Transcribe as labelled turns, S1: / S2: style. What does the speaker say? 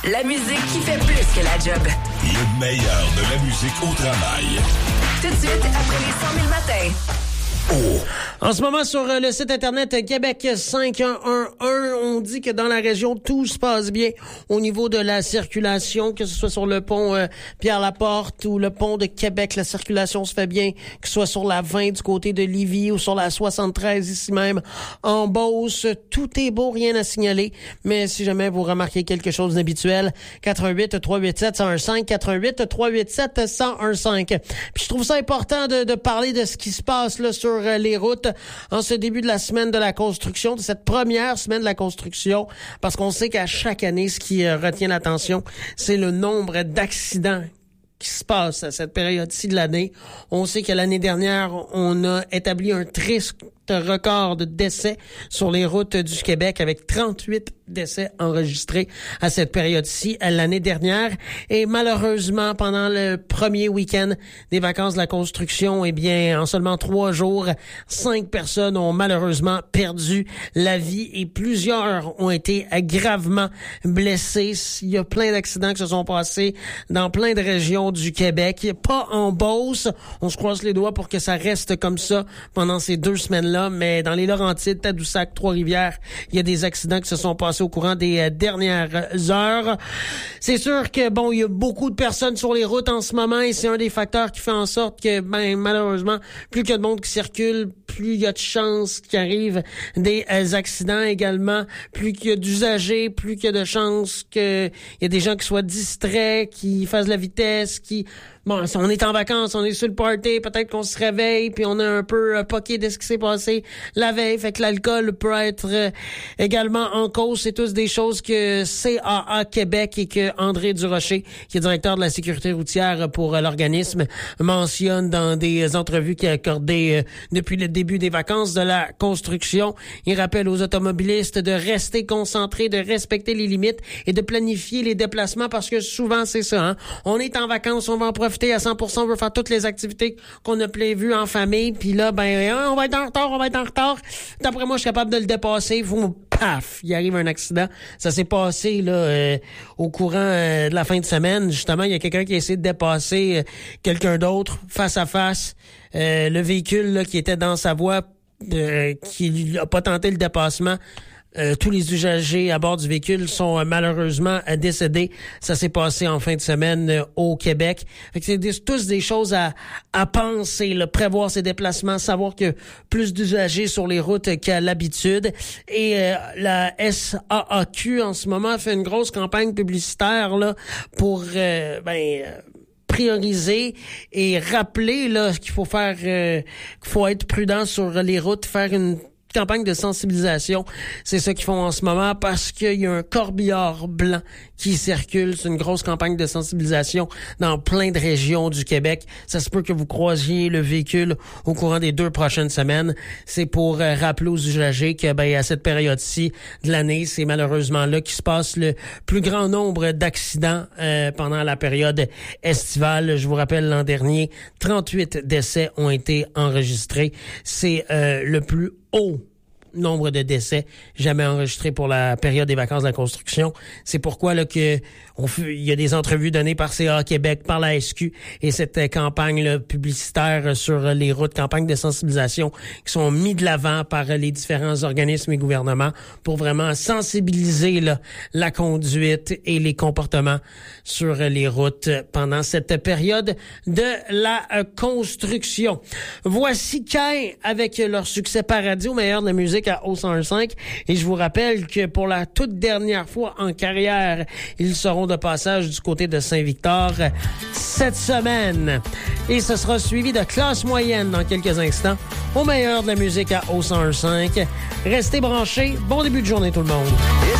S1: La musique qui fait plus que la job.
S2: Le meilleur de la musique au travail.
S1: Tout de suite, après les 100 000 matins.
S3: En ce moment, sur le site Internet Québec 5111, on dit que dans la région, tout se passe bien au niveau de la circulation, que ce soit sur le pont Pierre-Laporte ou le pont de Québec. La circulation se fait bien, que ce soit sur la 20 du côté de Lévis ou sur la 73 ici même en Beauce. Tout est beau, rien à signaler. Mais si jamais vous remarquez quelque chose d'habituel, 88-387-1015, 88-387-1015. Puis je trouve ça important de parler de ce qui se passe là sur les routes en ce début de la semaine de la construction, de cette première semaine de la construction, parce qu'on sait qu'à chaque année, ce qui retient l'attention, c'est le nombre d'accidents qui se passe à cette période-ci de l'année. On sait que l'année dernière, on a établi un triste record de décès sur les routes du Québec avec 38 décès enregistrés à cette période-ci l'année dernière. Et malheureusement, pendant le premier week-end des vacances de la construction, eh bien, en seulement 3 jours, 5 personnes ont malheureusement perdu la vie et plusieurs ont été gravement blessés. Il y a plein d'accidents qui se sont passés dans plein de régions du Québec. Pas en Beauce. On se croise les doigts pour que ça reste comme ça pendant ces 2 semaines-là. Mais dans les Laurentides, Tadoussac, Trois-Rivières, il y a des accidents qui se sont passés au courant des dernières heures. C'est sûr que, bon, il y a beaucoup de personnes sur les routes en ce moment et c'est un des facteurs qui fait en sorte que, malheureusement, plus qu'il y a de monde qui circule, plus il y a de chances qu'il arrive des accidents également. Plus qu'il y a d'usagers, plus qu'il y a de chances qu'il y a des gens qui soient distraits, qui fassent la vitesse, qui... Bon, si on est en vacances, on est sur le party, peut-être qu'on se réveille, puis on est un peu poqué de ce qui s'est passé la veille. Fait que l'alcool peut être également en cause. C'est tous des choses que CAA Québec et que André Durocher, qui est directeur de la sécurité routière pour l'organisme, mentionne dans des entrevues qu'il a accordées depuis le début des vacances de la construction. Il rappelle aux automobilistes de rester concentrés, de respecter les limites et de planifier les déplacements parce que souvent, c'est ça, hein? On est en vacances, on va en profiter à 100%, on veut faire toutes les activités qu'on a prévues en famille, puis là, on va être en retard. D'après moi, je suis capable de le dépasser. Paf, il arrive un accident. Ça s'est passé là au courant de la fin de semaine. Justement, il y a quelqu'un qui a essayé de dépasser quelqu'un d'autre face à face. Le véhicule là, qui était dans sa voie, qui n'a pas tenté le dépassement. Tous les usagers à bord du véhicule sont malheureusement décédés. Ça s'est passé en fin de semaine au Québec. Fait que c'est tous des choses à penser, là, prévoir ses déplacements, savoir que plus d'usagers sur les routes qu'à l'habitude. Et la SAAQ en ce moment fait une grosse campagne publicitaire là pour prioriser et rappeler là qu'il faut faire qu'il faut être prudent sur les routes, faire une campagne de sensibilisation. C'est ça qu'ils font en ce moment parce qu'il y a un corbillard blanc qui circule. C'est une grosse campagne de sensibilisation dans plein de régions du Québec. Ça se peut que vous croisiez le véhicule au courant des 2 prochaines semaines. C'est pour rappeler aux usagers que à cette période-ci de l'année, c'est malheureusement là qu'il se passe le plus grand nombre d'accidents pendant la période estivale. Je vous rappelle, l'an dernier, 38 décès ont été enregistrés. C'est le plus haut nombre de décès jamais enregistrés pour la période des vacances de la construction. C'est pourquoi là que il y a des entrevues données par CA Québec, par la SQ et cette campagne là, publicitaire sur les routes, campagne de sensibilisation qui sont mis de l'avant par les différents organismes et gouvernements pour vraiment sensibiliser là, la conduite et les comportements sur les routes pendant cette période de la construction. Voici Cain avec leur succès Paradis au meilleur de la musique à O105 et je vous rappelle que pour la toute dernière fois en carrière, ils seront de passage du côté de Saint-Victor cette semaine. Et ce sera suivi de Classe Moyenne dans quelques instants au meilleur de la musique à O105. Restez branchés. Bon début de journée tout le monde.